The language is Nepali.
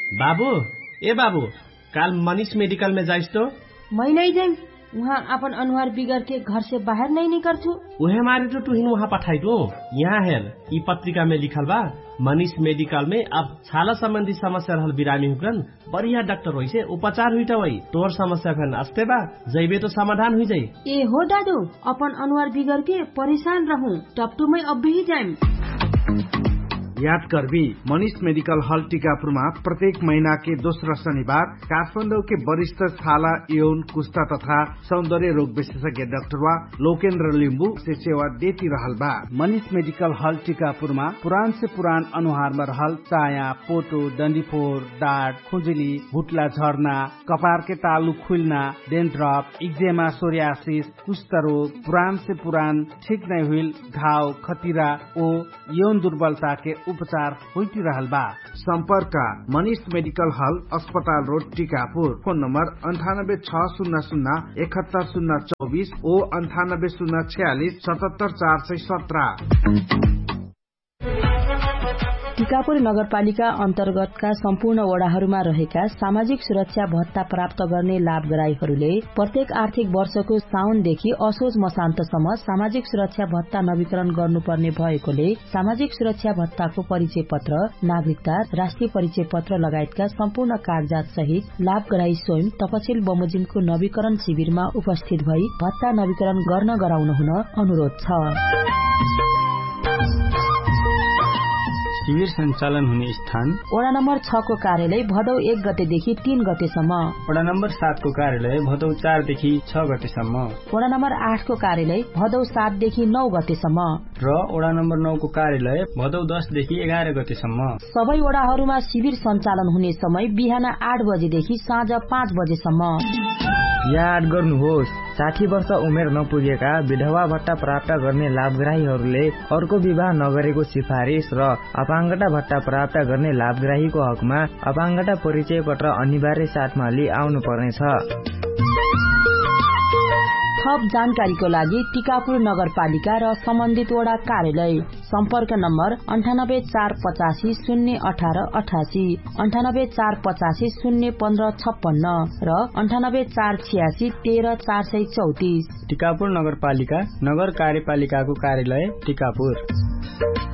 बाबू ए बाबू काल मनीष मेडिकल में जाइस तो? मैं नहीं जाइम, वहाँ अपन अनुहार बिगड़ के घर से बाहर नहीं निकलू। उहे मारे तो तुहिन वहाँ पठाई दो। यहाँ हेर ई पत्रिका में लिखल बा मनीष मेडिकल में अब छाला संबंधी समस्या रहल बिरामी हुकन बढ़िया डॉक्टर होई से उपचार हुई वही तोर समस्या फैन अस्ते बा जैबे तो समाधान हुई जाई। ए हो दादू अपन अनुहार बिगड़ के परेशान रहूं टपटू में अब भी जाइम। याद करबी मनीष मेडिकल हॉल टीकापुरमा प्रत्येक महीना के दोस्रो शनिबार काठमाडौँ के वरिष्ठ छाला यौन कुष्ठा तथा सौंदर्य रोग विशेषज्ञ डाक्टर लोकेन्द्र लिम्बू से सेवा देती रहल बा। मनीष मेडिकल हॉल टीकापुरमा पुरान से पुरान अनुहार में रहल चाया, पोटो, डंडीफोर, दाँत, खुजुली, भुटला झर्ना, कपार के तालु खुलना, डेन्ड्रफ, इक्जेमा, सोरियासिस, कुष्ठ रोग, पुरान से पुरान ठीक नहीं हुई घाव, खतिरा ओ यौन दुर्बलता के उपचार होती रहल बा। संपर्क मनीष मेडिकल हॉल अस्पताल रोड टीकापुर। फोन नंबर 9860017024 ओ 9804677417। टीकापुर नगरपालिका अन्तर्गतका सम्पूर्ण वडाहरूमा रहेका सामाजिक सुरक्षा भत्ता प्राप्त गर्ने लाभग्राहीहरूले प्रत्येक आर्थिक वर्षको साउनदेखि असोज मसान्तसम्म सामाजिक सुरक्षा भत्ता नवीकरण गर्नुपर्ने भएकोले सामाजिक सुरक्षा भत्ताको परिचय पत्र, नागरिकता, राष्ट्रिय परिचय पत्र लगायतका सम्पूर्ण कागजात सहित लाभग्राही स्वयं तपसिल बमोजिमको नवीकरण शिविरमा उपस्थित भई भत्ता नवीकरण गर्न गराउन हुन अनुरोध छ। शिविर सञ्चालन हुने स्थान वडा नम्बर 6 को कार्यालय भदौ 1 गतेदेखि 3 गतेसम्म, वडा नम्बर 7 को कार्यालय भदौ 4 देखि 6 गतेसम्म, वडा नम्बर 8 को कार्यालय भदौ 7 देखि 9 गतेसम्म र वडा नम्बर 9 को कार्यालय भदौ 10 देखि 11 गतेसम्म। सबै वडाहरूमा शिविर सञ्चालन हुने समय बिहान 8 बजेदेखि साँझ 5 बजेसम्म। याद गर्नुहोस् 60 वर्ष उमेर नपुगेका विधवा भत्ता प्राप्त गर्ने लाभग्राहीहरूले अर्को विवाह नगरेको सिफारिस र अपाङ्गता भत्ता प्राप्त गर्ने लाभग्राहीको हकमा अपाङ्गता परिचय पत्र अनिवार्य साथमा लिई आउनु पर्नेछ। थप जानकारीको लागि टिकापुर नगरपालिका र सम्बन्धित वडा कार्यालय सम्पर्क नम्बर 9845 018 88, 9845 015 56 र 9846 13 434। टिकापुर नगरपालिका नगर कार्यपालिकाको कार्यालय टिकापुर।